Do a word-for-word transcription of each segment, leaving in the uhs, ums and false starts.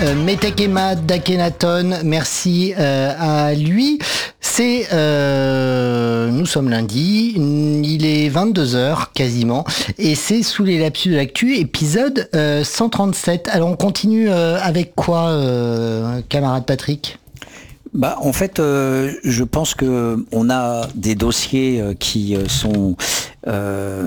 Euh, Metekema d'Akhenaton, merci euh, à lui. C'est, euh, nous sommes lundi, il est vingt-deux heures quasiment, et c'est Sous les lapsus de l'actu, épisode euh, cent trente-sept. Alors on continue euh, avec quoi, euh, camarade Patrick ? Bah, en fait, euh, je pense que on a des dossiers euh, qui euh, sont euh,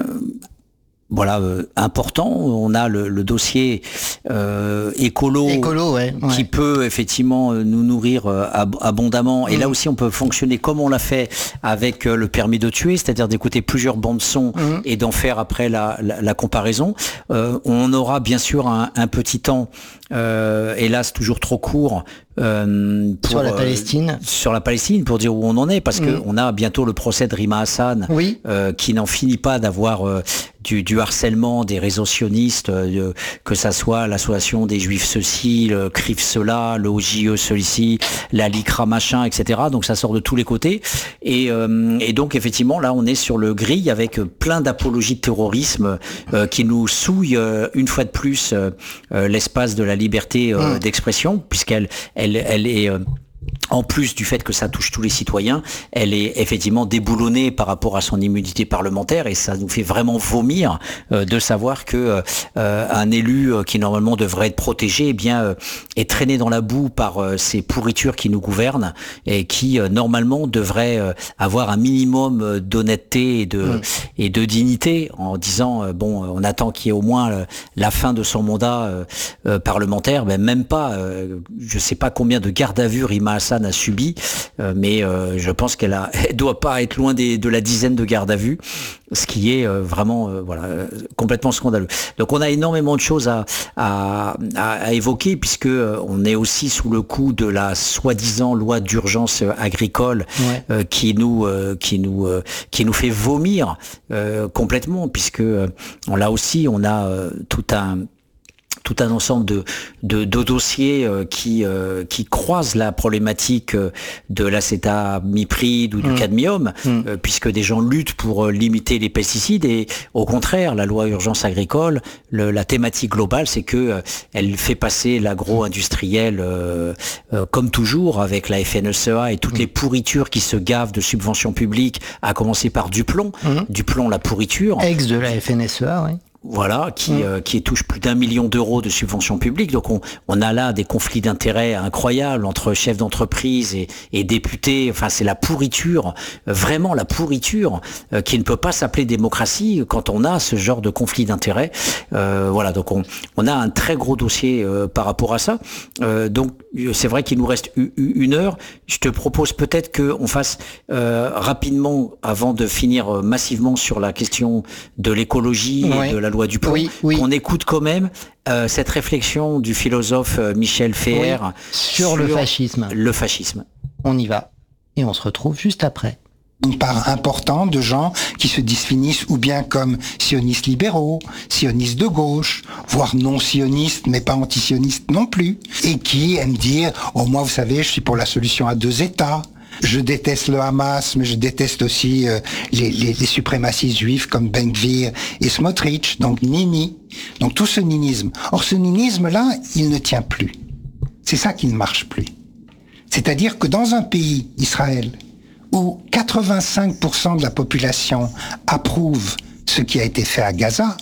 voilà euh, importants. On a le, le dossier euh, écolo, écolo ouais, qui ouais. peut effectivement nous nourrir euh, ab- abondamment. Et mmh. là aussi, on peut fonctionner comme on l'a fait avec euh, le permis de tuer, c'est-à-dire d'écouter plusieurs bandes son mmh. et d'en faire après la, la, la comparaison. Euh, on aura bien sûr un, un petit temps. Euh, hélas toujours trop court euh, pour, sur la Palestine euh, sur la Palestine pour dire où on en est parce mmh. que on a bientôt le procès de Rima Hassan oui. euh, qui n'en finit pas d'avoir euh, du, du harcèlement des réseaux sionistes euh, que ça soit l'association des juifs ceci, le C R I F cela, le O J E ceci, la LICRA machin, etc. Donc ça sort de tous les côtés et, euh, et donc effectivement là on est sur le grill avec plein d'apologies de terrorisme euh, qui nous souillent euh, une fois de plus euh, euh, l'espace de la liberté euh, mmh. d'expression, puisqu'elle elle, elle est euh, en plus du fait que ça touche tous les citoyens, elle est effectivement déboulonnée par rapport à son immunité parlementaire et ça nous fait vraiment vomir euh, de savoir que euh, un élu qui normalement devrait être protégé, eh bien euh, est traîné dans la boue par euh, ces pourritures qui nous gouvernent et qui euh, normalement devrait euh, avoir un minimum d'honnêteté et de mmh. et de dignité en disant euh, bon on attend qu'il y ait au moins euh, la fin de son mandat euh, euh, parlementaire, ben même pas euh, je sais pas combien de garde à vue Rima Hassan a subi, euh, mais euh, je pense qu'elle a, elle doit pas être loin des, de la dizaine de gardes à vue, ce qui est euh, vraiment euh, voilà euh, complètement scandaleux. Donc on a énormément de choses à, à, à, à évoquer puisque euh, on est aussi sous le coup de la soi-disant loi d'urgence agricole ouais. euh, qui nous euh, qui nous euh, qui nous fait vomir euh, complètement puisque euh, on l'a aussi on a euh, tout un tout un ensemble de, de, de dossiers euh, qui, euh, qui croisent la problématique euh, de l'acétamipride ou du mmh. cadmium, mmh. euh, puisque des gens luttent pour euh, limiter les pesticides et au contraire, la loi urgence agricole, le, la thématique globale, c'est que euh, elle fait passer l'agro-industriel euh, euh, comme toujours avec la F N S E A et toutes mmh. les pourritures qui se gavent de subventions publiques, à commencer par Duplon, mmh. Duplon la pourriture. Ex de la F N S E A, oui. Voilà, qui, mmh. euh, qui touche plus d'un million d'euros de subventions publiques. Donc on, on a là des conflits d'intérêts incroyables entre chefs d'entreprise et, et députés. Enfin, c'est la pourriture, euh, vraiment la pourriture, euh, qui ne peut pas s'appeler démocratie quand on a ce genre de conflit d'intérêts. Euh, voilà, donc on, on a un très gros dossier euh, par rapport à ça. Euh, donc c'est vrai qu'il nous reste une heure. Je te propose peut-être qu'on fasse euh, rapidement, avant de finir massivement sur la question de l'écologie ouais. et de la loi du plomb, oui, oui. qu'on écoute quand même euh, cette réflexion du philosophe euh, Michel Feher oui, sur, sur le fascisme. Le fascisme. On y va et on se retrouve juste après. Une part importante de gens qui se définissent ou bien comme sionistes libéraux, sionistes de gauche, voire non sionistes mais pas anti-sionistes non plus, et qui aiment dire « Oh moi vous savez, je suis pour la solution à deux États ». Je déteste le Hamas, mais je déteste aussi euh, les, les, les suprémacistes juifs comme Ben Gvir et Smotrich, donc Nini. Donc tout ce ninisme. Or ce ninisme-là, il ne tient plus. C'est ça qui ne marche plus. C'est-à-dire que dans un pays, Israël, où quatre-vingt-cinq pour cent de la population approuve ce qui a été fait à Gaza,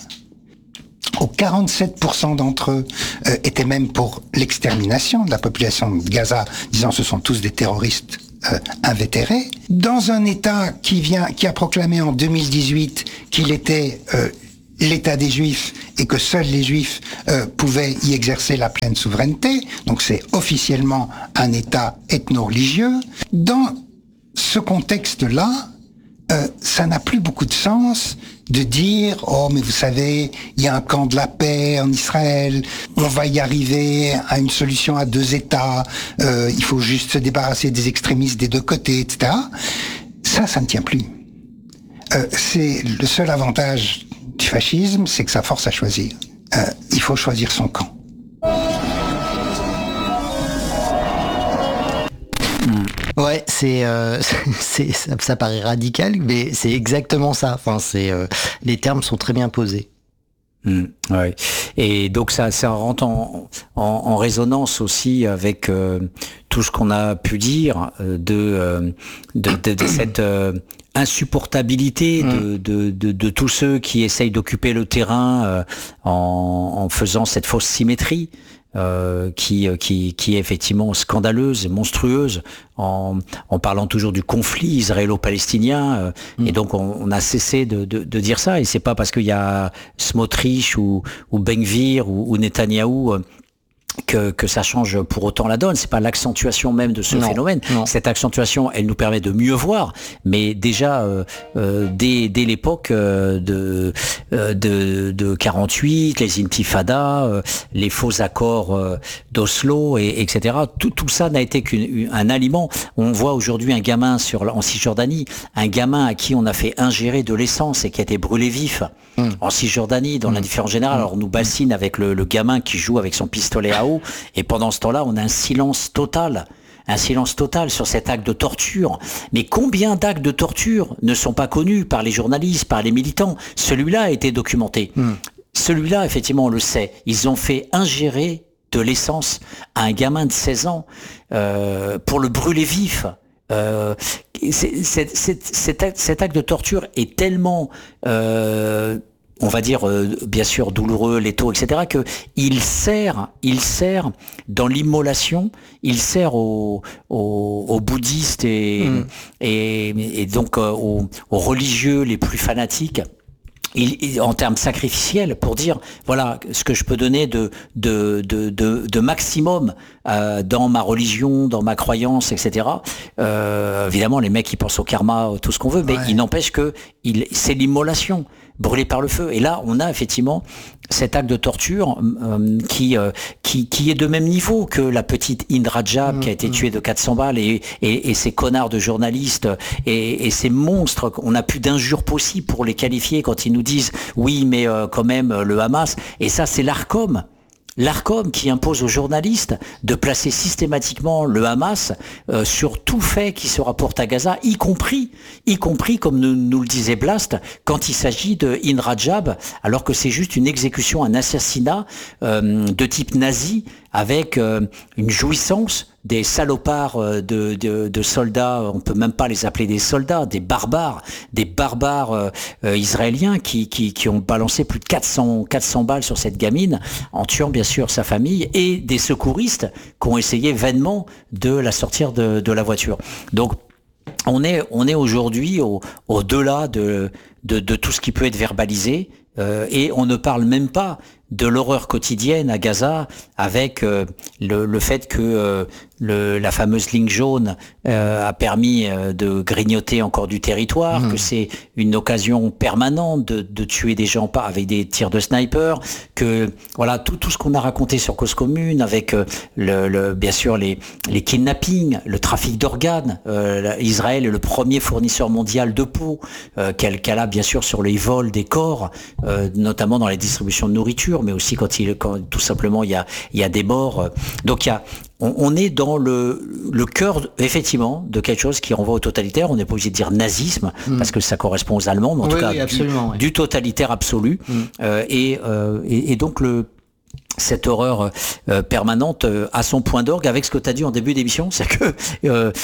où quarante-sept pour cent d'entre eux euh, étaient même pour l'extermination de la population de Gaza, disant ce sont tous des terroristes Euh, invétéré, dans un État qui vient, qui a proclamé en deux mille dix-huit qu'il était euh, l'État des Juifs et que seuls les Juifs euh, pouvaient y exercer la pleine souveraineté, donc c'est officiellement un État ethno-religieux. Dans ce contexte-là, euh, ça n'a plus beaucoup de sens de dire « Oh, mais vous savez, il y a un camp de la paix en Israël, on va y arriver à une solution à deux États, euh, il faut juste se débarrasser des extrémistes des deux côtés, et cetera » Ça, ça ne tient plus. Euh, c'est le seul avantage du fascisme, c'est que ça force à choisir. Euh, il faut choisir son camp. Ouais, c'est, euh, c'est ça, ça paraît radical, mais c'est exactement ça. Enfin, c'est euh, les termes sont très bien posés. Mmh, ouais. Et donc ça, ça rentre en, en, en résonance aussi avec euh, tout ce qu'on a pu dire euh, de, euh, de, de, de cette euh, insupportabilité de, de, de, de tous ceux qui essayent d'occuper le terrain euh, en, en faisant cette fausse symétrie. Euh, qui, qui, qui est effectivement scandaleuse et monstrueuse en, en parlant toujours du conflit israélo-palestinien. Euh, mmh. Et donc on, on a cessé de, de, de dire ça. Et c'est pas parce qu'il y a Smotrich ou, ou Ben-Gvir ou, ou Netanyahou euh, que, que ça change pour autant la donne. C'est pas l'accentuation même de ce non, phénomène. Non. Cette accentuation, elle nous permet de mieux voir. Mais déjà, euh, euh, dès, dès l'époque euh, de, euh, de, de quarante-huit, les intifadas, euh, les faux accords euh, d'Oslo, et, etc. Tout, tout ça n'a été qu'un aliment. On voit aujourd'hui un gamin sur, en Cisjordanie, un gamin à qui on a fait ingérer de l'essence et qui a été brûlé vif. Mmh. En Cisjordanie, dans mmh. l'indifférence générale. Alors on nous bassine avec le, le gamin qui joue avec son pistolet à eau, et pendant ce temps-là, on a un silence total, un silence total sur cet acte de torture. Mais combien d'actes de torture ne sont pas connus par les journalistes, par les militants? Celui-là a été documenté. Mmh. Celui-là, effectivement, on le sait. Ils ont fait ingérer de l'essence à un gamin de seize ans euh, pour le brûler vif. Euh, c'est, c'est, c'est, cet, acte, cet acte de torture est tellement, euh, on va dire, euh, bien sûr douloureux, létaux, et cetera, que il sert, il sert dans l'immolation, il sert aux, aux, aux bouddhistes et, mmh. et, et donc euh, aux, aux religieux les plus fanatiques. Il, en termes sacrificiels, pour dire voilà ce que je peux donner de de de de, de maximum euh, dans ma religion, dans ma croyance, et cetera. Euh, évidemment, les mecs ils pensent au karma, tout ce qu'on veut, mais ouais. il n'empêche que il, c'est l'immolation, brûlé par le feu. Et là, on a effectivement cet acte de torture euh, qui euh, qui qui est de même niveau que la petite Hind Rajab mmh, qui a été mmh. tuée de quatre cents balles et, et et ces connards de journalistes et, et ces monstres. On n'a plus d'injures possibles pour les qualifier quand ils nous disent oui mais euh, quand même le Hamas. Et ça c'est l'Arcom. L'Arcom qui impose aux journalistes de placer systématiquement le Hamas euh, sur tout fait qui se rapporte à Gaza, y compris, y compris comme nous, nous le disait Blast, quand il s'agit de Hind Rajab, alors que c'est juste une exécution, un assassinat euh, de type nazi avec euh, une jouissance des salopards de, de, de soldats, on peut même pas les appeler des soldats, des barbares, des barbares euh, euh, israéliens qui, qui, qui ont balancé plus de quatre cents, quatre cents balles sur cette gamine, en tuant bien sûr sa famille, et des secouristes qui ont essayé vainement de la sortir de, de la voiture. Donc on est, on est aujourd'hui au, au-delà de, de, de tout ce qui peut être verbalisé, euh, et on ne parle même pas de l'horreur quotidienne à Gaza, avec euh, le, le fait que euh, le, la fameuse ligne jaune euh, a permis euh, de grignoter encore du territoire, mmh. que c'est une occasion permanente de, de tuer des gens pas avec des tirs de sniper, que voilà tout, tout ce qu'on a raconté sur Cause Commune, avec euh, le, le, bien sûr les, les kidnappings, le trafic d'organes. Euh, Israël est le premier fournisseur mondial de peau, euh, qu'elle, qu'elle a bien sûr sur les vols des corps, euh, notamment dans la distribution de nourriture, mais aussi quand il, quand tout simplement il y a, il y a des morts. Donc il y a, on, on est dans le, le cœur effectivement de quelque chose qui renvoie au totalitaire. On n'est pas obligé de dire nazisme mmh. parce que ça correspond aux Allemands, mais en oui, tout cas oui, du, oui. du totalitaire absolu. Mmh. Euh, et, euh, et, et donc le cette horreur euh, permanente euh, à son point d'orgue avec ce que tu as dit en début d'émission, c'est que euh,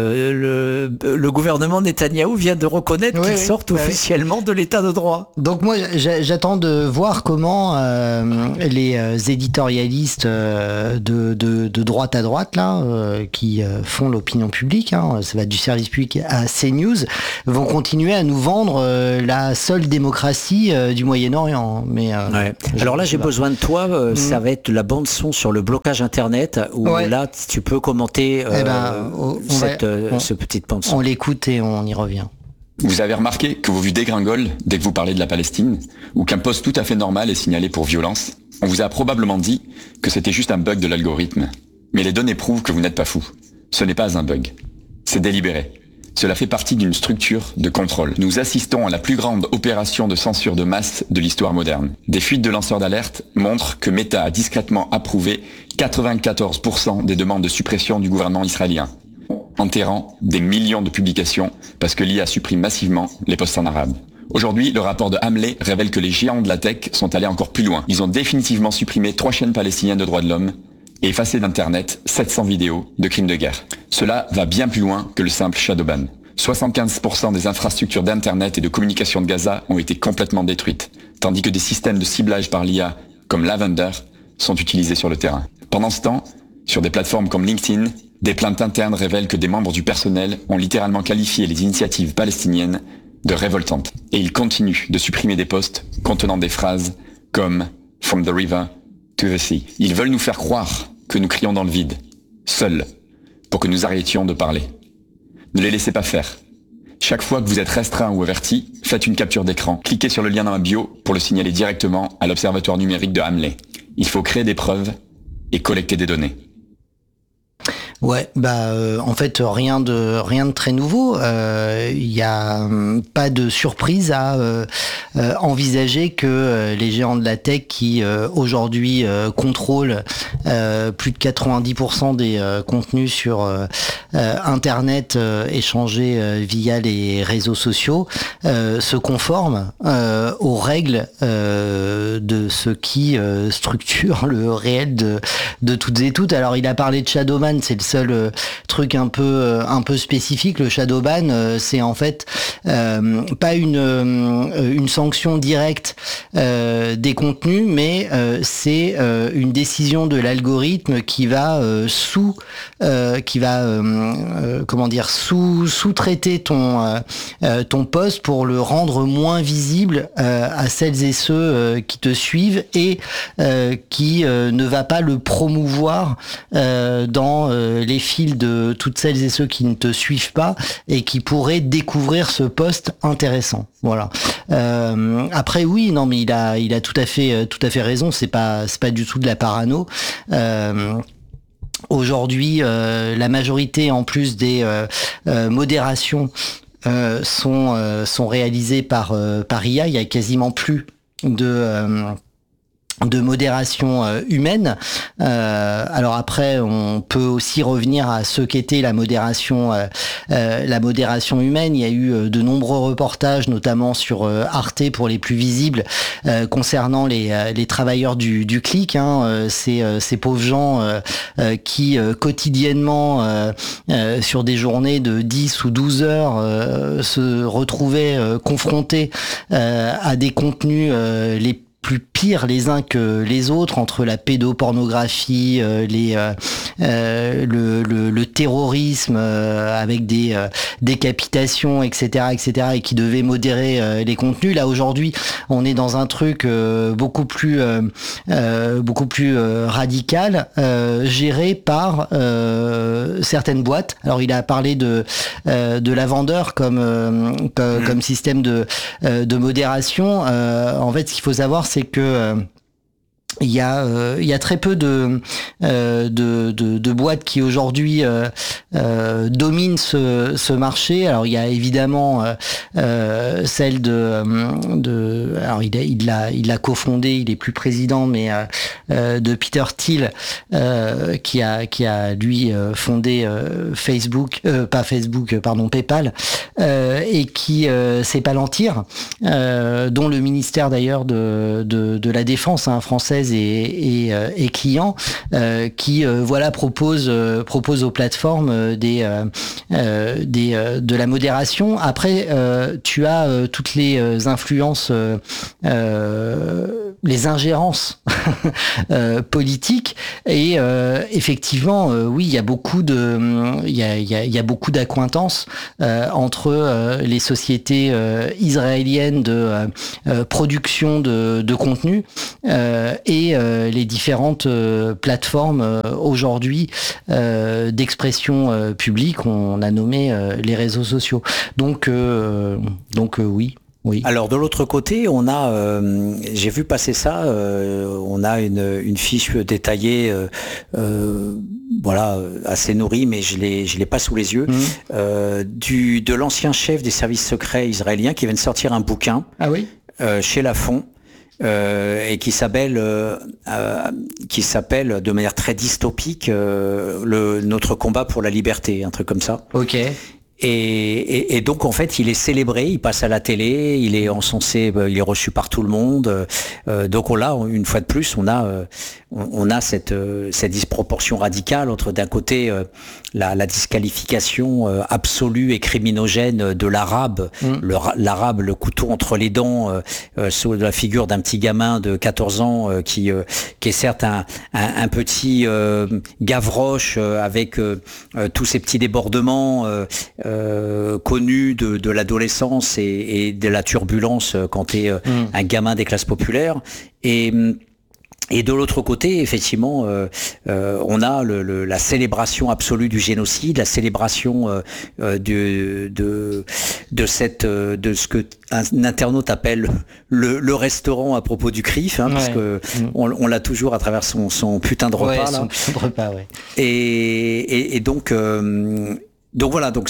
euh, le, le gouvernement Netanyahou vient de reconnaître oui, qu'il oui, sorte oui, officiellement oui. de l'état de droit. Donc moi j'attends de voir comment euh, les euh, éditorialistes euh, de, de, de droite à droite là, euh, qui euh, font l'opinion publique, hein, ça va du service public à CNews, vont continuer à nous vendre euh, la seule démocratie euh, du Moyen-Orient. Mais euh, ouais. Alors là j'ai pas. besoin de toi. Euh, Ça va être la bande son sur le blocage internet où ouais. là tu peux commenter euh, eh ben, on cette, va, on, ce petite bande son. On l'écoute et on y revient. Vous avez remarqué que vos vues dégringolent dès que vous parlez de la Palestine, ou qu'un post tout à fait normal est signalé pour violence? On vous a probablement dit que c'était juste un bug de l'algorithme. Mais les données prouvent que vous n'êtes pas fou. Ce n'est pas un bug. C'est délibéré. Cela fait partie d'une structure de contrôle. Nous assistons à la plus grande opération de censure de masse de l'histoire moderne. Des fuites de lanceurs d'alerte montrent que Meta a discrètement approuvé quatre-vingt-quatorze pour cent des demandes de suppression du gouvernement israélien, enterrant des millions de publications parce que l'I A supprime massivement les posts en arabe. Aujourd'hui, le rapport de Hamlet révèle que les géants de la tech sont allés encore plus loin. Ils ont définitivement supprimé trois chaînes palestiniennes de droits de l'homme et effacé d'Internet sept cents vidéos de crimes de guerre. Cela va bien plus loin que le simple shadowban. soixante-quinze pour cent des infrastructures d'Internet et de communication de Gaza ont été complètement détruites, tandis que des systèmes de ciblage par l'I A comme Lavender sont utilisés sur le terrain. Pendant ce temps, sur des plateformes comme LinkedIn, des plaintes internes révèlent que des membres du personnel ont littéralement qualifié les initiatives palestiniennes de révoltantes. Et ils continuent de supprimer des posts contenant des phrases comme « From the river to the sea ». Ils veulent nous faire croire que nous crions dans le vide, seuls, pour que nous arrêtions de parler. Ne les laissez pas faire. Chaque fois que vous êtes restreint ou averti, faites une capture d'écran. Cliquez sur le lien dans ma bio pour le signaler directement à l'Observatoire numérique de Hamlet. Il faut créer des preuves et collecter des données. Ouais, bah euh, en fait rien de rien de très nouveau. Il euh, y a hum, pas de surprise à euh, euh, envisager que euh, les géants de la tech qui euh, aujourd'hui euh, contrôlent euh, plus de quatre-vingt-dix pour cent des euh, contenus sur euh, euh, Internet euh, échangés euh, via les réseaux sociaux euh, se conforment euh, aux règles euh, de ce qui euh, structure le réel de de toutes et toutes. Alors il a parlé de Shadowban, c'est le seul euh, truc un peu euh, un peu spécifique. Le shadowban, euh, c'est en fait euh, pas une euh, une sanction directe euh, des contenus, mais euh, c'est euh, une décision de l'algorithme qui va euh, sous euh, qui va euh, euh, comment dire sous sous-traiter ton euh, ton post pour le rendre moins visible euh, à celles et ceux euh, qui te suivent et euh, qui euh, ne va pas le promouvoir euh, dans euh, les fils de toutes celles et ceux qui ne te suivent pas et qui pourraient découvrir ce post intéressant. Voilà. Euh, après oui, non mais il a il a tout à fait tout à fait raison. C'est pas c'est pas du tout de la parano. Euh, Aujourd'hui, euh, la majorité en plus des euh, euh, modérations euh, sont euh, sont réalisées par euh, par I A. Il y a quasiment plus de euh, de modération euh, humaine. Euh, alors après, on peut aussi revenir à ce qu'était la modération, euh, euh, la modération humaine. Il y a eu euh, de nombreux reportages, notamment sur euh, Arte pour les plus visibles, euh, concernant les, euh, les travailleurs du, du clic. Hein, euh, ces, euh, ces pauvres gens euh, euh, qui euh, quotidiennement, euh, euh, sur des journées de dix ou douze heures, euh, se retrouvaient euh, confrontés euh, à des contenus euh, les plus pires les uns que les autres, entre la pédopornographie, euh, les euh, euh, le, le, le terrorisme euh, avec des euh, décapitations, et cetera, et cetera, et qui devaient modérer euh, les contenus. Là aujourd'hui, on est dans un truc euh, beaucoup plus euh, euh, beaucoup plus euh, radical, euh, géré par euh, certaines boîtes. Alors il a parlé de euh, de Lavender comme euh, comme, mmh. comme système de euh, de modération. Euh, en fait, ce qu'il faut savoir, c'est que euh, il y a euh, il y a très peu de euh, de, de de boîtes qui aujourd'hui euh, euh, dominent ce ce marché. Alors il y a évidemment euh, euh, celle de de alors il a, il l'a il l'a cofondé, il est plus président, mais euh, euh, de Peter Thiel euh, qui a qui a lui euh, fondé euh, Facebook euh, pas Facebook pardon PayPal euh, et qui euh, c'est Palantir euh, dont le ministère d'ailleurs de de de la défense hein, française et, et, et clients euh, qui euh, voilà propose euh, propose aux plateformes euh, des euh, euh, des euh, de la modération. Après euh, tu as euh, toutes les euh, influences euh, euh, les ingérences euh, politiques et euh, effectivement euh, oui il y a beaucoup de il y a il y a, il y a beaucoup d'accointances euh, entre euh, les sociétés euh, israéliennes de euh, production de, de contenu euh, et et euh, les différentes euh, plateformes euh, aujourd'hui euh, d'expression euh, publique, on a nommé euh, les réseaux sociaux. Donc, euh, donc euh, oui. Oui. Alors de l'autre côté, on a, euh, j'ai vu passer ça, euh, on a une, une fiche détaillée, euh, euh, voilà, assez nourrie, mais je l'ai, je l'ai pas sous les yeux, mmh. euh, du de l'ancien chef des services secrets israéliens qui vient de sortir un bouquin. Ah oui. Euh, chez Lafon. Euh, et qui s'appelle, euh, euh, qui s'appelle de manière très dystopique, euh, le notre combat pour la liberté, un truc comme ça. Ok. Et, et, et donc en fait il est célébré, il passe à la télé, il est encensé, il est reçu par tout le monde. Euh, donc on l'a, une fois de plus, on a, euh, on, on a cette, euh, cette disproportion radicale entre d'un côté euh, la, la disqualification euh, absolue et criminogène de l'arabe, mmh. le, l'arabe, le couteau entre les dents, euh, euh, sous la figure d'un petit gamin de quatorze ans euh, qui, euh, qui est certes un, un, un petit euh, Gavroche euh, avec euh, euh, tous ces petits débordements. Euh, Euh, connu de, de l'adolescence et, et de la turbulence quand tu es euh, mmh. un gamin des classes populaires. Et, et de l'autre côté, effectivement, euh, euh, on a le, le, la célébration absolue du génocide, la célébration euh, euh, de, de, de, cette, de ce que un internaute appelle le, le restaurant à propos du C R I F, hein, ouais. parce que mmh. on, on l'a toujours à travers son, son putain de repas. Ouais, là. Son putain de repas, ouais. Et, et, et donc... Euh, Donc voilà, donc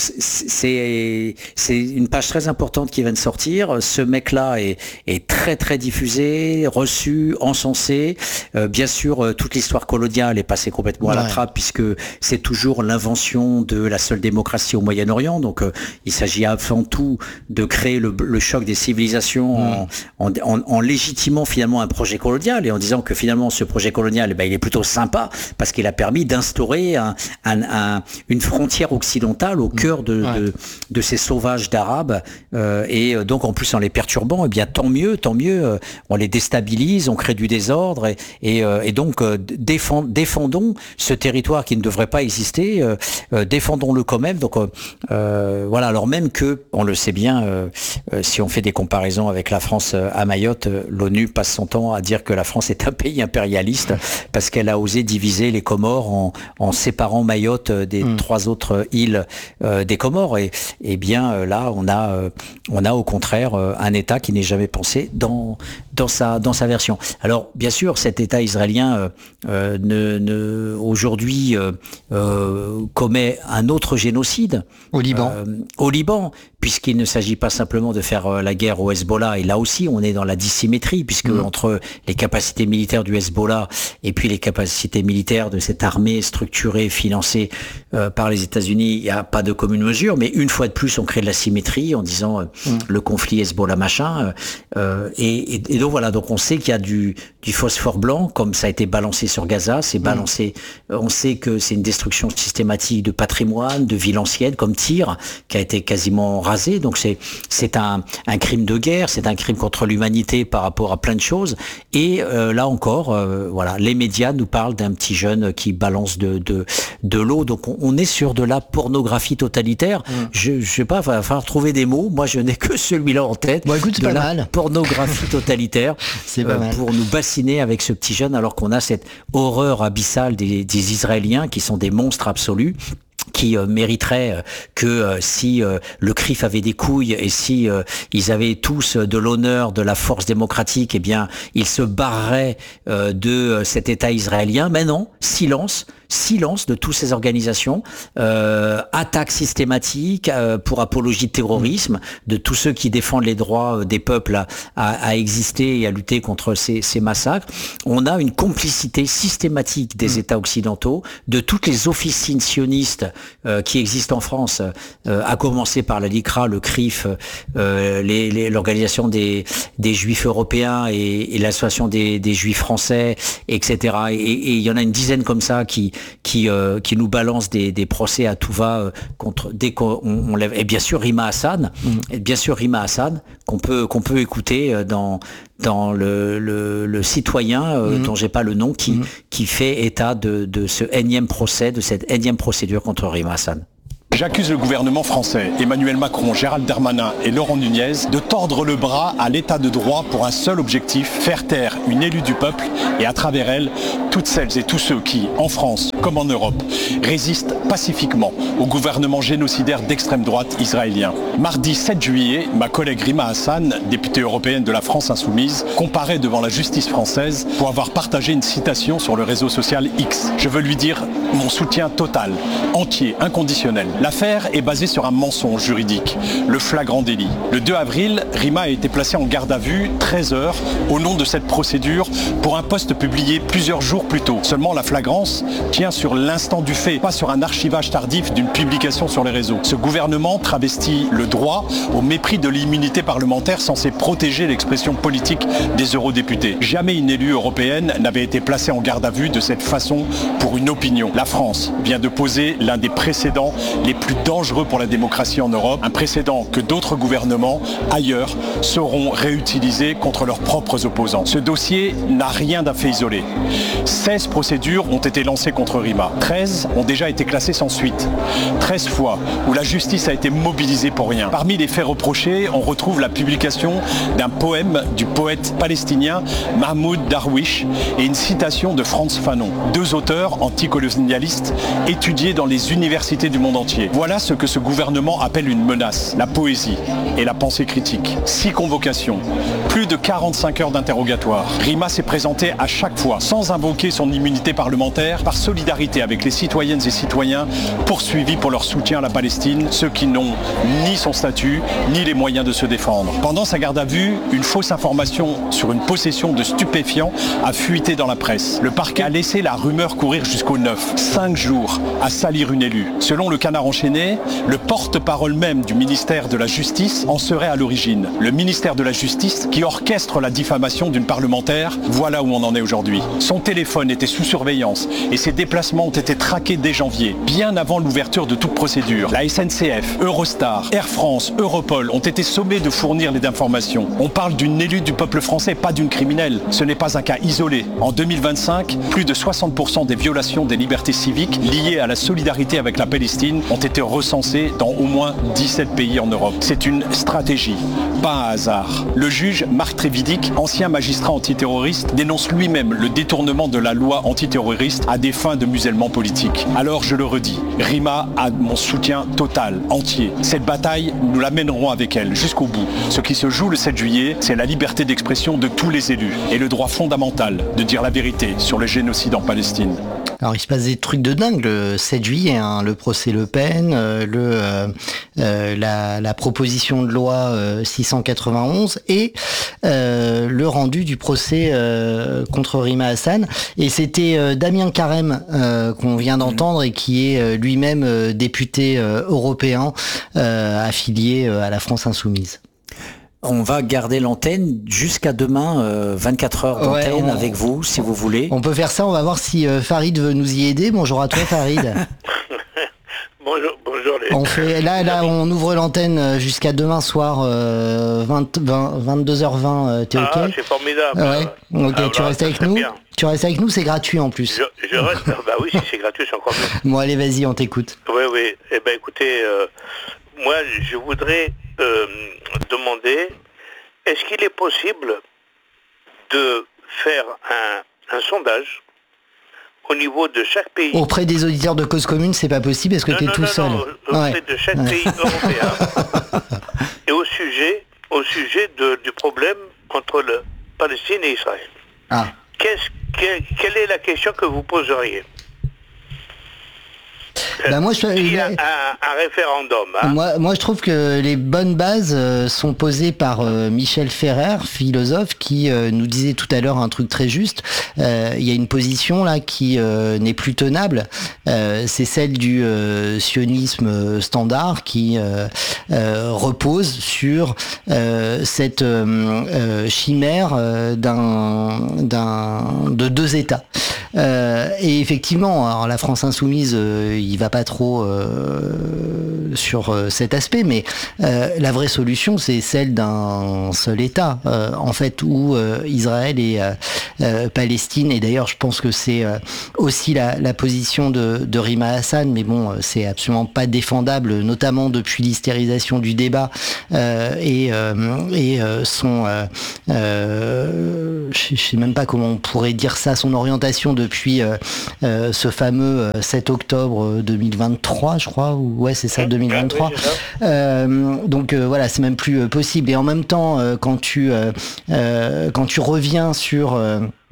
c'est c'est une page très importante qui vient de sortir. Ce mec-là est, est très très diffusé, reçu, encensé. Euh, bien sûr, toute l'histoire coloniale est passée complètement ouais. à la trappe puisque c'est toujours l'invention de la seule démocratie au Moyen-Orient. Donc euh, il s'agit avant tout de créer le, le choc des civilisations mmh. en, en, en légitimant finalement un projet colonial et en disant que finalement ce projet colonial, eh ben, il est plutôt sympa parce qu'il a permis d'instaurer un, un, un, une frontière occidentale au cœur de, ouais. de, de ces sauvages d'Arabes euh, et donc en plus en les perturbant, eh bien tant mieux, tant mieux, euh, on les déstabilise, on crée du désordre et, et, euh, et donc euh, défend, défendons ce territoire qui ne devrait pas exister, euh, euh, défendons-le quand même. Donc euh, voilà, alors même que, on le sait bien, euh, euh, si on fait des comparaisons avec la France euh, à Mayotte, euh, l'ONU passe son temps à dire que la France est un pays impérialiste parce qu'elle a osé diviser les Comores en, en séparant Mayotte des mmh. trois autres îles Euh, des Comores et, et bien euh, là on a euh, on a au contraire euh, un État qui n'est jamais pensé dans dans sa dans sa version. Alors bien sûr cet État israélien euh, euh, ne, ne aujourd'hui euh, euh, commet un autre génocide au Liban euh, au Liban puisqu'il ne s'agit pas simplement de faire euh, la guerre au Hezbollah et là aussi on est dans la dissymétrie puisque mmh. entre les capacités militaires du Hezbollah et puis les capacités militaires de cette armée structurée financée euh, par les États-Unis, il y a pas de commune mesure, mais une fois de plus, on crée de la symétrie en disant euh, mmh. le conflit Hezbollah machin. Euh, et, et, et donc voilà, donc on sait qu'il y a du, du phosphore blanc, comme ça a été balancé sur Gaza, c'est balancé. Mmh. On sait que c'est une destruction systématique de patrimoine, de villes anciennes, comme Tyr, qui a été quasiment rasé. Donc c'est c'est un, un crime de guerre, c'est un crime contre l'humanité par rapport à plein de choses. Et euh, là encore, euh, voilà, les médias nous parlent d'un petit jeune qui balance de de, de l'eau. Donc on, on est sur de la pornographie totalitaire. Mmh. Je, je sais pas, il va falloir trouver des mots. Moi, je n'ai que celui-là en tête. Bon, écoute, c'est de pas la mal. Pornographie totalitaire. C'est pas euh, mal. Pour nous bassiner avec ce petit jeune, alors qu'on a cette horreur abyssale des, des Israéliens qui sont des monstres absolus. Qui euh, mériterait euh, que euh, si euh, le C R I F avait des couilles et si euh, ils avaient tous euh, de l'honneur, de la force démocratique, eh bien ils se barreraient euh, de euh, cet État israélien. Mais non, silence, silence de toutes ces organisations, euh, attaques systématiques euh, pour apologie de terrorisme, de tous ceux qui défendent les droits des peuples à, à, à exister et à lutter contre ces, ces massacres. On a une complicité systématique des mmh. États occidentaux, de toutes les officines sionistes Euh, qui existent en France, euh, à commencer par la LICRA, le C R I F, euh, les, les, l'organisation des, des Juifs européens et, et l'association des, des Juifs français, et cetera. Et il y en a une dizaine comme ça qui qui euh, qui nous balancent des, des procès à tout va euh, contre dès qu'on on lève. Et bien sûr Rima Hassan, mmh. et bien sûr Rima Hassan qu'on peut qu'on peut écouter dans dans le, le, le citoyen euh, mmh. dont j'ai pas le nom qui mmh. qui fait état de, de ce énième procès, de cette énième procédure contre Rima Hassan. J'accuse le gouvernement français, Emmanuel Macron, Gérald Darmanin et Laurent Nunez de tordre le bras à l'état de droit pour un seul objectif, faire taire une élue du peuple et à travers elle, toutes celles et tous ceux qui, en France comme en Europe, résistent pacifiquement au gouvernement génocidaire d'extrême droite israélien. Mardi sept juillet, ma collègue Rima Hassan, députée européenne de la France Insoumise, comparaît devant la justice française pour avoir partagé une citation sur le réseau social X. Je veux lui dire mon soutien total, entier, inconditionnel. L'affaire est basée sur un mensonge juridique, le flagrant délit. Le deux avril, Rima a été placée en garde à vue treize heures au nom de cette procédure pour un post publié plusieurs jours plus tôt. Seulement la flagrance tient sur l'instant du fait, pas sur un archivage tardif d'une publication sur les réseaux. Ce gouvernement travestit le droit au mépris de l'immunité parlementaire censée protéger l'expression politique des eurodéputés. Jamais une élue européenne n'avait été placée en garde à vue de cette façon pour une opinion. La France vient de poser l'un des précédents les plus dangereux pour la démocratie en Europe, un précédent que d'autres gouvernements ailleurs sauront réutiliser contre leurs propres opposants. Ce dossier n'a rien d'un fait isolé. seize procédures ont été lancées contre Rima. treize ont déjà été classées sans suite. treize fois où la justice a été mobilisée pour rien. Parmi les faits reprochés, on retrouve la publication d'un poème du poète palestinien Mahmoud Darwish et une citation de Frantz Fanon, deux auteurs anticolonialistes étudiés dans les universités du monde entier. Voilà ce que ce gouvernement appelle une menace, la poésie et la pensée critique. Six convocations, plus de quarante-cinq heures d'interrogatoire. Rima s'est présenté à chaque fois, sans invoquer son immunité parlementaire, par solidarité avec les citoyennes et citoyens poursuivis pour leur soutien à la Palestine, ceux qui n'ont ni son statut, ni les moyens de se défendre. Pendant sa garde à vue, une fausse information sur une possession de stupéfiants a fuité dans la presse. Le parquet a laissé la rumeur courir jusqu'au neuf. Cinq jours à salir une élue. Selon le Canard enchaîné, le porte-parole même du ministère de la Justice en serait à l'origine. Le ministère de la Justice qui orchestre la diffamation d'une parlementaire, voilà où on en est aujourd'hui. Son téléphone était sous surveillance et ses déplacements ont été traqués dès janvier, bien avant l'ouverture de toute procédure. La S N C F, Eurostar, Air France, Europol ont été sommés de fournir les informations. On parle d'une élue du peuple français, pas d'une criminelle. Ce n'est pas un cas isolé. En deux mille vingt-cinq, plus de soixante pour cent des violations des libertés civiques liées à la solidarité avec la Palestine ont été recensées dans au moins dix-sept pays en Europe. C'est une stratégie, pas un hasard. Le juge Marc Trévidic, ancien magistrat antiterroriste, dénonce lui-même le détournement de la loi antiterroriste à des fins de musellement politique. Alors je le redis, Rima a mon soutien total, entier. Cette bataille, nous la mènerons avec elle jusqu'au bout. Ce qui se joue le sept juillet, c'est la liberté d'expression de tous les élus et le droit fondamental de dire la vérité sur le génocide en Palestine. Alors il se passe des trucs de dingue le sept juillet, hein, le procès Le Pen, euh, le, euh, euh, la, la proposition de loi euh, six cent quatre-vingt-onze et euh, le rendu du procès euh, contre Rima Hassan. Et c'était euh, Damien Carême euh, qu'on vient d'entendre et qui est euh, lui-même euh, député euh, européen euh, affilié euh, à la France Insoumise. On va garder l'antenne jusqu'à demain, euh, vingt-quatre heures d'antenne ouais, on, avec vous, si vous voulez. On peut faire ça, on va voir si euh, Farid veut nous y aider. Bonjour à toi, Farid. bonjour, bonjour les... On fait, là, là, on ouvre l'antenne jusqu'à demain soir, euh, vingt, vingt, vingt-deux heures vingt, euh, t'es OK ? Ah, c'est formidable. Ouais, ok, ah, tu voilà, restes avec nous bien. Tu restes avec nous, c'est gratuit en plus. Je, je reste, bah oui, si c'est gratuit, c'est encore mieux. Bon, allez, vas-y, on t'écoute. Oui, oui, eh ben écoutez, euh, moi, je voudrais... Euh, demander, est-ce qu'il est possible de faire un, un sondage au niveau de chaque pays? Auprès des auditeurs de Cause Commune, c'est pas possible parce que tu es tout non, seul. Non, auprès ouais. de chaque ouais. pays européen. Et au sujet, au sujet de, du problème entre la Palestine et Israël. Ah. Qu'est-ce, quelle, quelle est la question que vous poseriez? Bah moi, je, il y a un, un référendum. Hein. Moi, moi, je trouve que les bonnes bases euh, sont posées par euh, Michel Ferrer, philosophe, qui euh, nous disait tout à l'heure un truc très juste. Euh, il y a une position là qui euh, n'est plus tenable. Euh, c'est celle du euh, sionisme standard qui euh, euh, repose sur euh, cette euh, chimère euh, d'un, d'un, de deux États. Euh, et effectivement, alors la France insoumise, euh, il va pas trop euh, sur euh, cet aspect, mais euh, la vraie solution, c'est celle d'un seul État, euh, en fait, où euh, Israël et euh, euh, Palestine. Et d'ailleurs, je pense que c'est euh, aussi la, la position de, de Rima Hassan, mais bon, c'est absolument pas défendable, notamment depuis l'hystérisation du débat euh, et, euh, et euh, son, euh, euh, je sais même pas comment on pourrait dire ça, son orientation depuis euh, euh, ce fameux euh, sept octobre deux mille vingt-trois, je crois, ou ouais, c'est ça, deux mille vingt-trois. Euh, donc euh, voilà, c'est même plus euh, possible. Et en même temps, euh, quand tu euh, euh, quand tu reviens sur euh,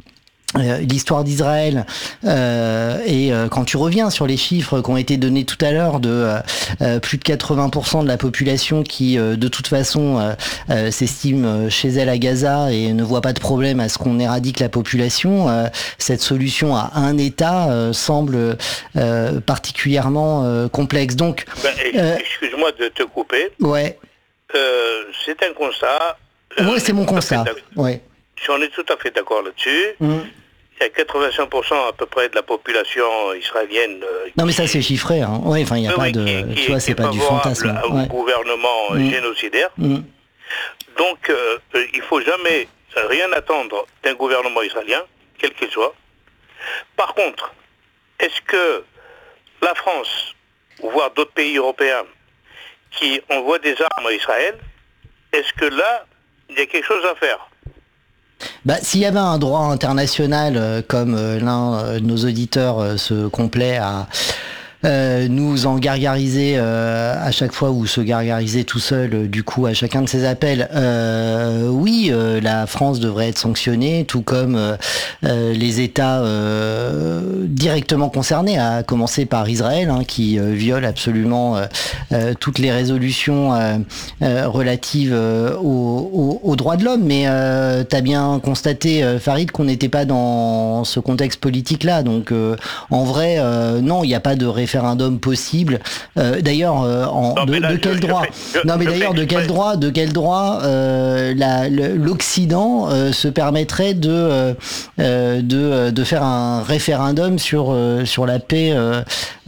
Euh, l'histoire d'Israël euh, et euh, quand tu reviens sur les chiffres qui ont été donnés tout à l'heure de euh, euh, plus de quatre-vingts pour cent de la population qui euh, de toute façon euh, euh, s'estime chez elle à Gaza et ne voit pas de problème à ce qu'on éradique la population, euh, cette solution à un État euh, semble euh, particulièrement euh, complexe. Donc, ben, euh, excuse-moi de te couper. Ouais. Euh, c'est un constat. Euh, ouais, c'est mon constat. Ouais. Si on est tout à fait d'accord là-dessus. Mmh. Il y a quatre-vingt-cinq pour cent à peu près de la population israélienne. Euh, non, mais ça c'est chiffré. Hein. Ouais, enfin, il n'y a euh, pas oui, de. Qui, qui, tu vois, c'est pas du fantasme. Au ouais. gouvernement mmh. génocidaire. Mmh. Donc, euh, il ne faut jamais rien attendre d'un gouvernement israélien, quel qu'il soit. Par contre, est-ce que la France, voire d'autres pays européens, qui envoient des armes à Israël, est-ce que là, il y a quelque chose à faire ? Bah, s'il y avait un droit international euh, comme euh, l'un euh, de nos auditeurs euh, se complaît à euh, nous en gargariser euh, à chaque fois ou se gargariser tout seul euh, du coup à chacun de ses appels, euh, oui, euh, la France devrait être sanctionnée, tout comme euh, euh, les États euh, directement concernés, à commencer par Israël, hein, qui euh, viole absolument euh, euh, toutes les résolutions euh, euh, relatives euh, aux, aux, aux droits de l'homme. Mais euh, t'as bien constaté, euh, Farid, qu'on n'était pas dans ce contexte politique-là. Donc, euh, en vrai, euh, non, il n'y a pas de référendum référendum possible. Euh, d'ailleurs, euh, en, non, de, là, de quel je, droit je fais, je, Non, mais d'ailleurs, de quel droit, de quel droit euh, la, le, l'Occident euh, se permettrait de euh, de de faire un référendum sur euh, sur la paix euh,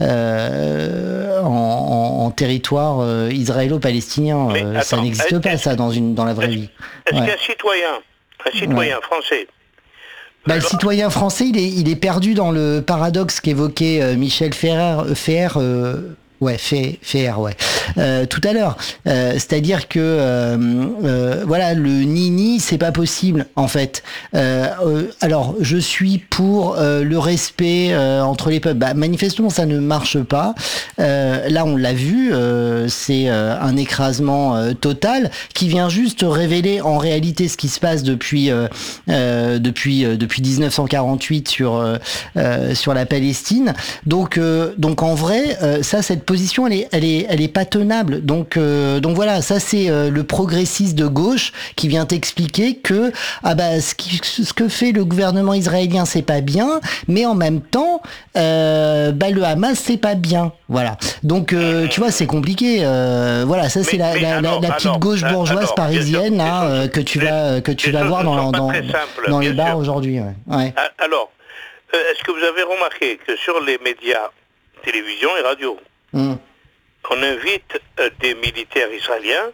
euh, en, en, en territoire euh, israélo-palestinien. Euh, attends, ça n'existe pas, ça, dans une dans la vraie est-ce, vie. Est-ce ouais. qu'un citoyen, un citoyen ouais. français Bah, le citoyen français, il est, il est perdu dans le paradoxe qu'évoquait euh, Michel Ferrer, Ferrer euh, ouais, Ferrer, ouais, euh, tout à l'heure. Euh, c'est-à-dire que, euh, euh, voilà, le ni-ni, c'est pas possible, en fait. Euh, euh, alors, je suis pour euh, le respect euh, entre les peuples. Bah, manifestement, ça ne marche pas. Euh, là, on l'a vu, euh, c'est euh, un écrasement euh, total qui vient juste révéler en réalité ce qui se passe depuis euh, euh, depuis euh, depuis dix-neuf cent quarante-huit sur euh, euh, sur la Palestine. Donc euh, donc en vrai, euh, ça cette position, elle est elle est elle est pas tenable. Donc euh, donc voilà, ça c'est euh, le progressiste de gauche qui vient t'expliquer que ah bah ce qui ce que fait le gouvernement israélien c'est pas bien, mais en même temps euh, bah le Hamas c'est pas bien. Voilà. Donc euh, tu vois, c'est compliqué. Euh, voilà, ça c'est la, la, alors, la, la petite alors, gauche bourgeoise alors, parisienne sûr, là, euh, que tu vas que tu vas voir dans dans, simples, dans les bars sûr. Aujourd'hui. Ouais. Ouais. Alors, euh, est-ce que vous avez remarqué que sur les médias, télévision et radio, mm. on invite euh, des militaires israéliens,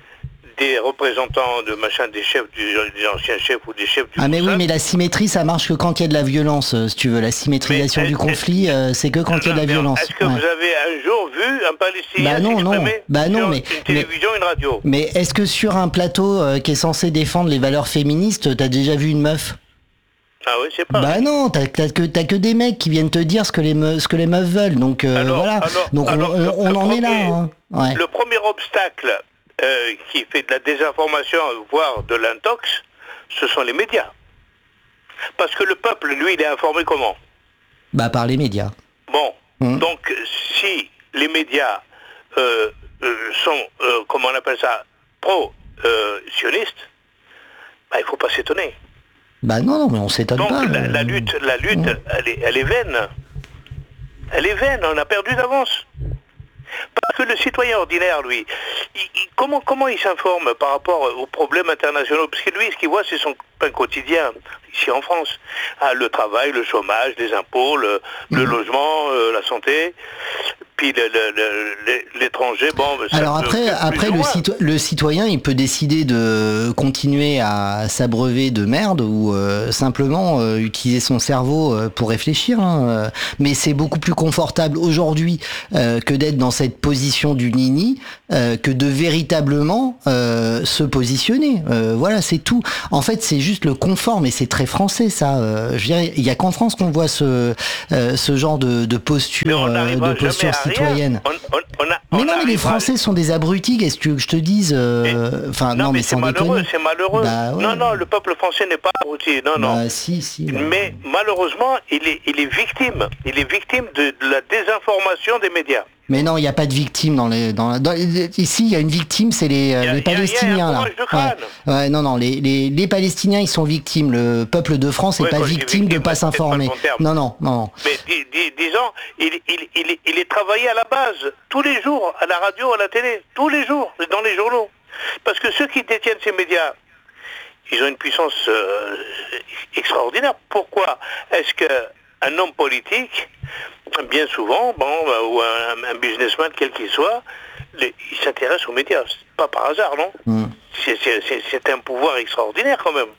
des représentants de machin, des chefs, du, des anciens chefs ou des chefs du Ah mais Mossad. Oui, mais la symétrie, ça marche que quand il y a de la violence, si tu veux. La symétrisation mais, du conflit, euh, c'est que quand il y a de la violence. Est-ce que ouais. vous avez un jour vu un Palestinien bah non, non. Bah non, sur mais, une télévision, mais, une radio? Mais est-ce que sur un plateau euh, qui est censé défendre les valeurs féministes, t'as déjà vu une meuf? Ah oui, c'est pas. Bah non, t'as, t'as, que, t'as que des mecs qui viennent te dire ce que les, me, ce que les meufs veulent. Donc euh, alors, voilà. Alors, Donc alors, on, on, on en premier, est là. Hein. Ouais. Le premier obstacle euh, qui fait de la désinformation, voire de l'intox, ce sont les médias. Parce que le peuple, lui, il est informé comment? Bah par les médias. Bon, mmh. donc si les médias euh, euh, sont, euh, comment on appelle ça, pro-sionistes, bah, il ne faut pas s'étonner. Bah non, non, mais on s'étonne donc, pas. Donc la, la lutte, la lutte, mmh. elle, est, elle est vaine. Elle est vaine, on a perdu d'avance. Parce que le citoyen ordinaire, lui, il, il, comment, comment il s'informe par rapport aux problèmes internationaux? Parce que lui, ce qu'il voit, c'est son pain quotidien, ici en France. Ah, le travail, le chômage, les impôts, le, mmh. le logement, euh, la santé, puis le, le, le, l'étranger, bon... Ça Alors après, après le, cito- le citoyen, il peut décider de continuer à s'abreuver de merde ou euh, simplement euh, utiliser son cerveau euh, pour réfléchir. Hein. Mais c'est beaucoup plus confortable aujourd'hui euh, que d'être dans cette position du nini, euh, que de véritablement euh, se positionner. Euh, voilà, c'est tout. En fait, c'est juste le confort, mais c'est très français, ça. Euh, je dirais, il y a qu'en France qu'on voit ce, euh, ce genre de, de posture, euh, de posture citoyenne. On, on, on a, mais on non, mais les arrive à- Français sont des abrutis, qu'est-ce que tu veux que je te dise euh, Enfin, non, non, mais, mais c'est sans malheureux, déconner. c'est malheureux. Bah, ouais. Non, non, le peuple français n'est pas abruti. Non, non. Bah, si, si. bah. Mais malheureusement, il est, il est victime. Il est victime de, de la désinformation des médias. Mais non, il n'y a pas de victime dans les. Dans, dans- ici, il y a une victime, c'est les, euh, Il y a- les il y a- il y a un Palestiniens. là. courage de crâne. Ouais. Ouais, non, non, les, les, les Palestiniens, ils sont victimes. Le peuple de France n'est Ouais, pas quand je dis victime de victime, ne pas c'est peut-être s'informer. pas le bon terme. Non, non, non, non. Mais dis- dis- disons, il, il, il, est- il est travaillé à la base, tous les jours, à la radio, à la télé, tous les jours, dans les journaux. Parce que ceux qui détiennent ces médias, ils ont une puissance euh, extraordinaire. Pourquoi est-ce qu'un homme politique, bien souvent, bon, bah, ou un, un businessman quel qu'il soit, les- il s'intéresse aux médias? C'est pas par hasard, non? Mm. C'est- c'est- C'est c'est un pouvoir extraordinaire quand même,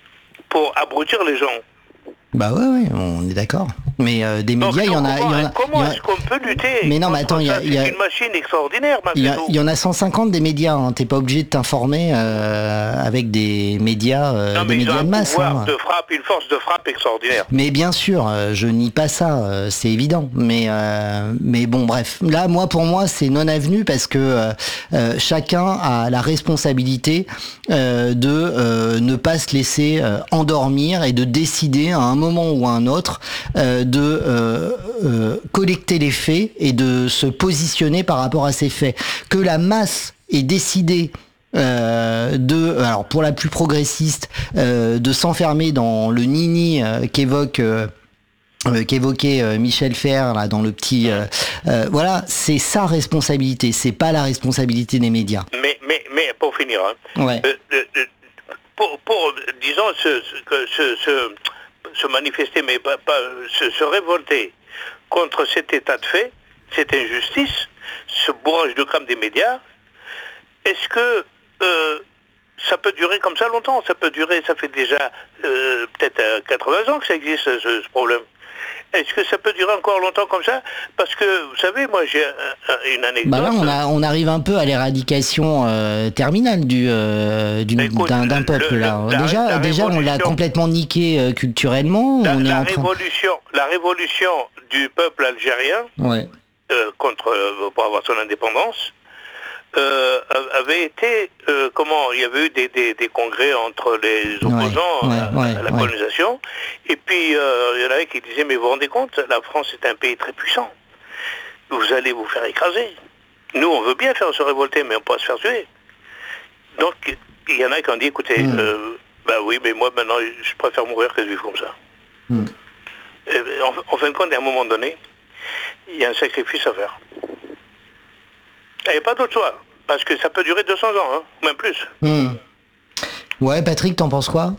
pour abrutir les gens. Bah ouais, ouais, on est d'accord. Mais euh, des Donc, médias, il y en a. comment il y en a- comment il y en a- est-ce qu'on peut lutter Mais non, mais contre attends, il y a- ça? il y a- C'est une machine extraordinaire, Il y, a- malgré tout. il y en a cent cinquante des médias, hein. T'es pas obligé de t'informer euh, avec des médias, euh, Non, des mais ils ont médias un de masse. pouvoir hein. de frappe, une force de frappe extraordinaire. Mais bien sûr, euh, je nie pas ça, euh, c'est évident. Mais euh, mais bon, bref. Là, moi, pour moi, c'est non avenu parce que euh, euh, chacun a la responsabilité euh, de euh, ne pas se laisser euh, endormir et de décider à un moment ou à un autre euh, de euh, euh, collecter les faits et de se positionner par rapport à ces faits. Que la masse ait décidé euh, de, alors pour la plus progressiste, euh, de s'enfermer dans le nini euh, qu'évoque euh, euh, qu'évoquait euh, Michel Fer là dans le petit, euh, euh, voilà, c'est sa responsabilité, c'est pas la responsabilité des médias. Mais, mais, mais pour finir, hein, Ouais. euh, euh, euh, pour, pour, disons, se, se, que se, se, se manifester, mais pas, pas se, se révolter contre cet état de fait, cette injustice, ce bourrage de crâne des médias, est-ce que euh, ça peut durer comme ça longtemps? Ça peut durer, ça fait déjà euh, peut-être euh, quatre-vingts ans que ça existe, ce, ce problème. Est-ce que ça peut durer encore longtemps comme ça? Parce que, vous savez, moi j'ai un- un- une anecdote. Bah là, on, a, on arrive un peu à l'éradication euh, terminale du, euh, d'une- Écoute, d'un, d'un le- peuple le- là. la- déjà, la déjà, on l'a révolution- complètement niqué euh, culturellement. La, on est la en train. révolution, la révolution du peuple algérien Ouais. euh, contre euh, pour avoir son indépendance euh, avait été euh, comment il y avait eu des, des, des congrès entre les opposants ouais, à, ouais, à la ouais. colonisation, et puis euh, il y en avait qui disaient mais vous vous rendez compte, la France est un pays très puissant, vous allez vous faire écraser. Nous on veut bien faire se révolter mais on peut pas se faire tuer. Donc il y en a qui ont dit écoutez, Mm. euh, bah oui mais moi maintenant je préfère mourir que de vivre comme ça. Mm. Et en, en fin de compte, à un moment donné, il y a un sacrifice à faire. Il n'y a pas d'autre choix, parce que ça peut durer deux cents ans, hein, même plus. Mm. Ouais, Patrick, t'en penses quoi?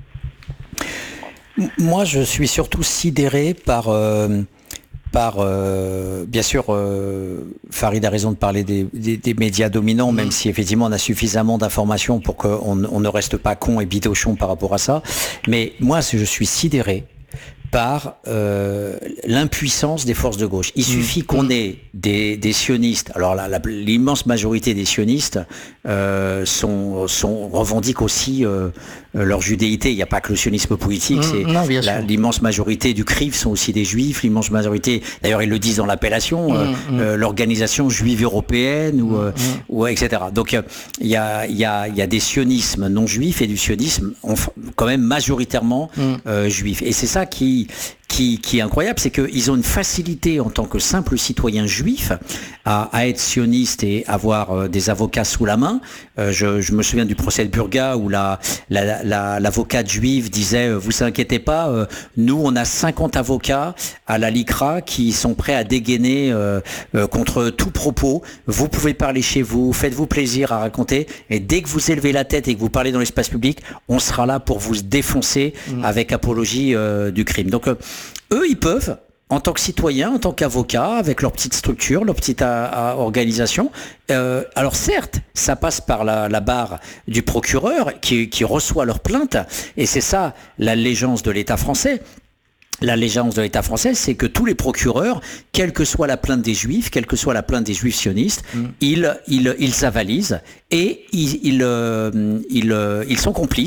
Moi, je suis surtout sidéré par, euh, par euh, bien sûr, euh, Farid a raison de parler des, des, des médias dominants, même si effectivement on a suffisamment d'informations pour qu'on on ne reste pas con et bidochon par rapport à ça. Mais moi, je suis sidéré par euh, l'impuissance des forces de gauche. Il suffit qu'on ait des, des sionistes. Alors la, la, l'immense majorité des sionistes euh, sont, sont revendiquent aussi euh, leur judéité. Il n'y a pas que le sionisme politique. Mmh, c'est non, bien la, sûr. l'immense majorité du C R I F sont aussi des juifs. L'immense majorité, d'ailleurs ils le disent dans l'appellation, euh, mmh. euh, l'organisation juive européenne ou, euh, Mmh. ou et cetera. Donc il euh, y, a, y, a, y a des sionismes non juifs et du sionisme enf- quand même majoritairement Mmh. euh, juifs. Et c'est ça qui Qui, qui est incroyable, c'est qu'ils ont une facilité en tant que simples citoyens juifs à, à être sionistes et avoir euh, des avocats sous la main. Euh, je, je me souviens du procès de Burga où la, la, la, l'avocate juive disait euh, vous inquiétez pas, euh, nous on a cinquante avocats à la LICRA qui sont prêts à dégainer euh, euh, contre tout propos. Vous pouvez parler chez vous, faites-vous plaisir à raconter, et dès que vous élevez la tête et que vous parlez dans l'espace public, on sera là pour vous défoncer mmh. avec apologie euh, du crime. Donc euh, eux, ils peuvent, en tant que citoyens, en tant qu'avocats, avec leur petite structure, leur petite a, a, organisation. Euh, alors certes, ça passe par la, la barre du procureur qui, qui reçoit leur plainte, et c'est ça l'allégeance de l'État français. L'allégeance de l'État français, c'est que tous les procureurs, quelle que soit la plainte des Juifs, quelle que soit la plainte des Juifs sionistes, mmh. ils, ils, ils avalisent et ils, ils, euh, ils, euh, ils sont complices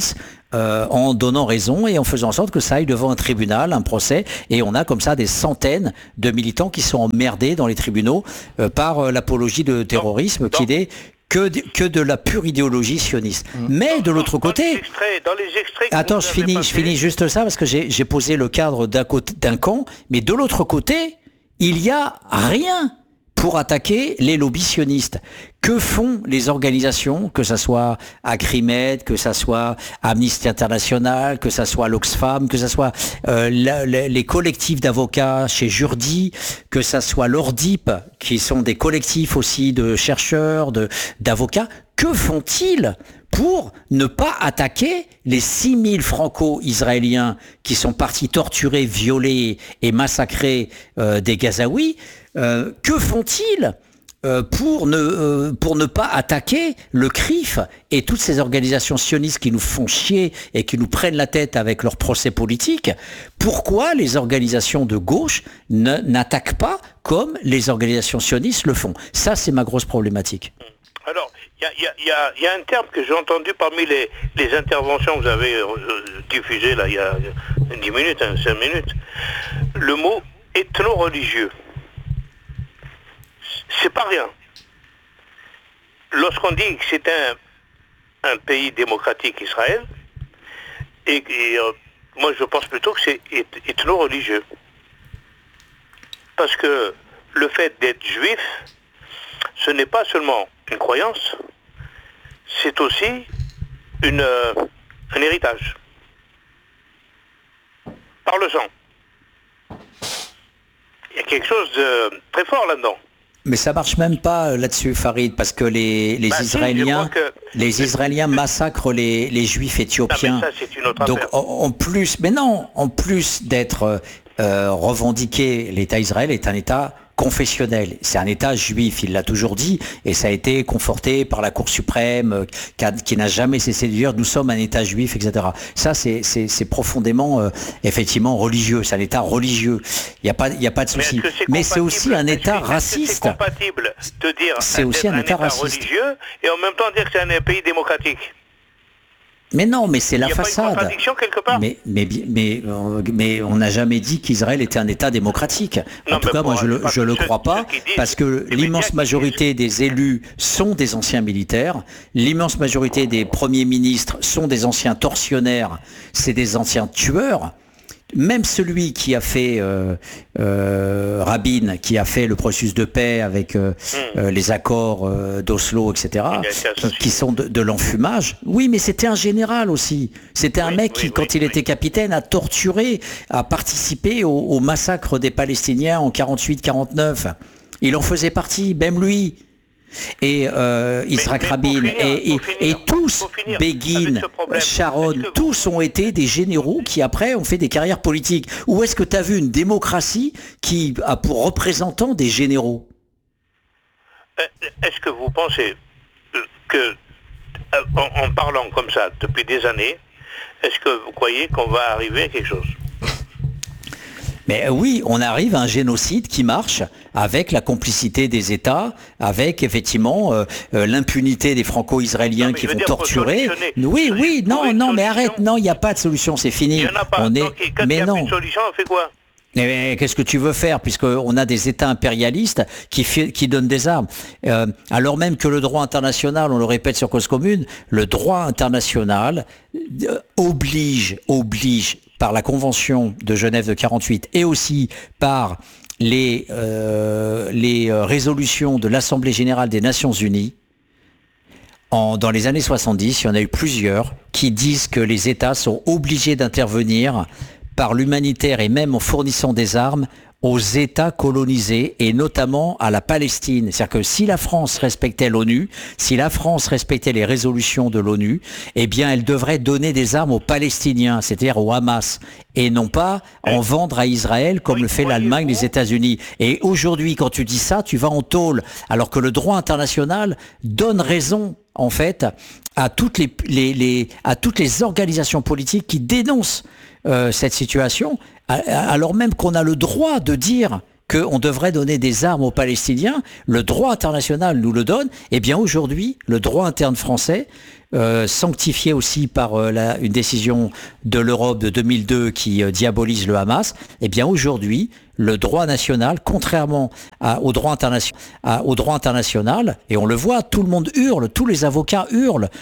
Euh, en donnant raison et en faisant en sorte que ça aille devant un tribunal, un procès, et on a comme ça des centaines de militants qui sont emmerdés dans les tribunaux euh, par euh, l'apologie de terrorisme, donc, qui n'est que de, que de la pure idéologie sioniste. Mmh. Mais dans, de l'autre dans, côté... Dans les extraits, dans les extraits attends, je finis, passé... je finis juste ça, parce que j'ai, j'ai posé le cadre d'un, côté, d'un camp, mais de l'autre côté, il y a rien pour attaquer les lobbies sionistes. Que font les organisations, que ça soit Acrimed, que ça soit Amnesty International, que ça soit l'Oxfam, que ça soit euh, la, la, les collectifs d'avocats chez Jourdi, que ça soit l'Ordip, qui sont des collectifs aussi de chercheurs, de, d'avocats. Que font-ils pour ne pas attaquer les six mille franco-israéliens qui sont partis torturer, violer et massacrer euh, des Gazaouis? Euh, que font-ils euh, pour, ne, euh, pour ne pas attaquer le C R I F et toutes ces organisations sionistes qui nous font chier et qui nous prennent la tête avec leurs procès politiques? Pourquoi les organisations de gauche ne, n'attaquent pas comme les organisations sionistes le font? Ça, c'est ma grosse problématique. Alors, il y, y, y, y a un terme que j'ai entendu parmi les, les interventions que vous avez euh, diffusées là, il y a dix minutes, hein, cinq minutes. Le mot ethno-religieux. C'est pas rien. Lorsqu'on dit que c'est un, un pays démocratique, Israël, et, et euh, moi je pense plutôt que c'est ethno-religieux. Parce que le fait d'être juif, ce n'est pas seulement une croyance, c'est aussi une, euh, un héritage. Par le sang. Il y a quelque chose de très fort là-dedans. Mais ça marche même pas là-dessus, Farid, parce que les, les bah Israéliens, si, que... les Israéliens massacrent les, les Juifs éthiopiens. Non, mais ça, c'est une autre Donc, affaire. En, en plus, mais non, en plus d'être euh, revendiqué, l'État Israël est un État confessionnel. C'est un État juif, il l'a toujours dit, et ça a été conforté par la Cour suprême, qui, a, qui n'a jamais cessé de dire « nous sommes un État juif », et cetera. Ça, c'est, c'est, c'est profondément, euh, effectivement, religieux. C'est un État religieux. Il n'y a pas, il n'y a pas de souci. Mais, Mais c'est aussi un État est-ce raciste. C'est compatible de dire c'est aussi un, un État, État raciste. religieux et en même temps dire que c'est un pays démocratique. Mais non, mais c'est la façade. Il y a pas une contradiction quelque part. Mais, mais, mais, mais on n'a jamais dit qu'Israël était un État démocratique. En non, tout cas, moi, je ne le, le crois pas, parce que l'immense majorité des élus sont des anciens militaires, l'immense majorité des premiers ministres sont des anciens tortionnaires, c'est des anciens tueurs. Même celui qui a fait euh, euh, Rabin, qui a fait le processus de paix avec euh, mmh. euh, les accords euh, d'Oslo, et cetera, qui, qui sont de, de l'enfumage. Oui, mais c'était un général aussi. C'était oui, un mec oui, qui, oui, quand oui, il oui. était capitaine, a torturé, a participé au, au massacre des Palestiniens en quarante-huit quarante-neuf. Il en faisait partie, même lui. Et euh, Yitzhak Rabin finir, et, et, finir, et tous, Begin, Sharon, que... tous ont été des généraux qui après ont fait des carrières politiques. Où est-ce que tu as vu une démocratie qui a pour représentants des généraux? Est-ce que vous pensez que, en, en parlant comme ça depuis des années, est-ce que vous croyez qu'on va arriver à quelque chose? Mais oui, on arrive à un génocide qui marche avec la complicité des États, avec effectivement euh, euh, l'impunité des Franco-Israéliens non, qui vont torturer. Oui, oui, non, non, mais arrête, non, il n'y a pas de solution, c'est fini. Il n'y en a pas. On Donc, est... quand mais il n'y a non. plus de solution, on fait quoi? Mais qu'est-ce que tu veux faire, puisqu'on a des États impérialistes qui, qui donnent des armes, euh, alors même que le droit international, on le répète sur Cause Commune, le droit international euh, oblige, oblige par la Convention de Genève de quarante-huit et aussi par les, euh, les résolutions de l'Assemblée générale des Nations unies, en, dans les années soixante-dix, il y en a eu plusieurs qui disent que les États sont obligés d'intervenir par l'humanitaire et même en fournissant des armes aux États colonisés et notamment à la Palestine. C'est-à-dire que si la France respectait l'ONU, si la France respectait les résolutions de l'ONU, eh bien elle devrait donner des armes aux Palestiniens, c'est-à-dire au Hamas, et non pas en vendre à Israël comme oui, le fait l'Allemagne, les États-Unis. Et aujourd'hui, quand tu dis ça, tu vas en tôle, alors que le droit international donne raison, en fait, à toutes les, les, les, à toutes les organisations politiques qui dénoncent euh, cette situation, alors même qu'on a le droit de dire qu'on devrait donner des armes aux Palestiniens. Le droit international nous le donne. Eh bien aujourd'hui, le droit interne français, Euh, sanctifié aussi par euh, la, une décision de l'Europe de deux mille deux qui euh, diabolise le Hamas, eh bien aujourd'hui, le droit national, contrairement à, au, droit internation, à, au droit international, et on le voit, tout le monde hurle, tous les avocats hurlent